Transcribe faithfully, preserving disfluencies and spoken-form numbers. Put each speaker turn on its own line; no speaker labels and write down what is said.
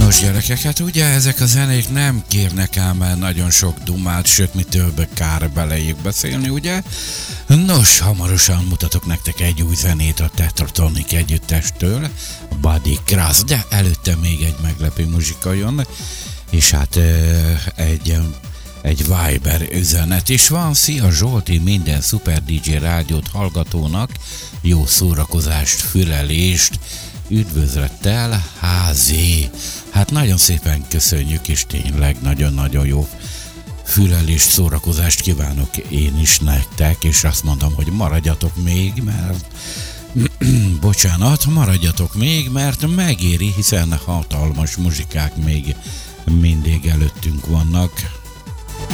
Nos gyerekek, hát ugye ezek a zenék nem kérnek ám el nagyon sok dumát, sőt mi több kár belejük beszélni, ugye? Nos, hamarosan mutatok nektek egy új zenét a Tetratonik együttestől, Body Crash, de előtte még egy meglepő muzsika jön, és hát egy, egy Viber üzenet is van. Szia Zsolti, minden Super dé dzsé rádiót hallgatónak, jó szórakozást, fülelést, üdvözlettel, há zé. Hát nagyon szépen köszönjük, és tényleg nagyon-nagyon jó fülelést, szórakozást kívánok én is nektek, és azt mondom, hogy maradjatok még, mert bocsánat, maradjatok még, mert megéri, hiszen hatalmas muzsikák még mindig előttünk vannak.